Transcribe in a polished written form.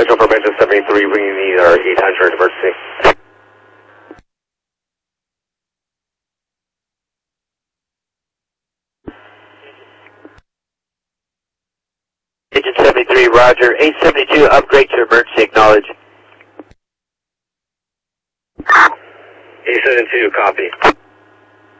Central Formation 73, we need our 800 emergency. Agent 73, roger. 872, upgrade to emergency, acknowledge. 872, copy.